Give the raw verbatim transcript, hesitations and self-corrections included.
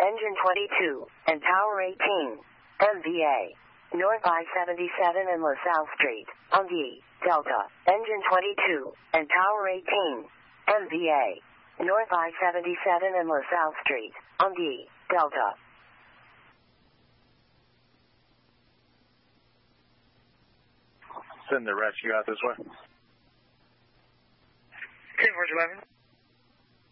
Engine twenty-two, and Tower eighteen, M V A. North I seventy-seven and LaSalle Street, on the Delta. Engine twenty-two, and Tower eighteen, M V A. North I seventy-seven and LaSalle Street, on the Delta. Send the rescue out this way. ten four eleven.